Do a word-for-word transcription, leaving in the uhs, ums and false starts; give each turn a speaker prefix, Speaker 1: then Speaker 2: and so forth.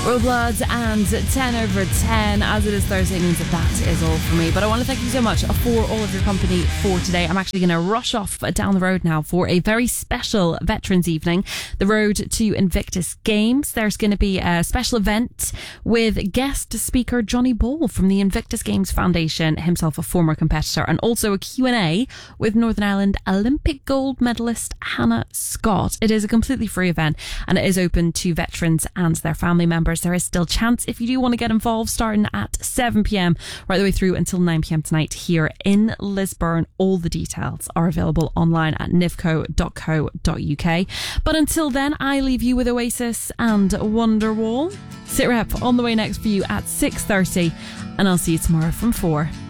Speaker 1: Bloods and ten over ten. As it is Thursday, it means that that is all for me. But I want to thank you so much for all of your company for today. I'm actually going to rush off down the road now for a very special Veterans Evening. The road to Invictus Games. There's going to be a special event with guest speaker Johnny Ball from the Invictus Games Foundation, himself a former competitor, and also a Q and A with Northern Ireland Olympic gold medalist Hannah Scott. It is a completely free event and it is open to veterans and their family members. There is still chance if you do want to get involved, starting at seven p.m. right the way through until nine p.m. tonight here in Lisburn. All the details are available online at nivco dot co dot uk. But until then, I leave you with Oasis and Wonderwall. Sit rep on the way next for you at six thirty, and I'll see you tomorrow from four.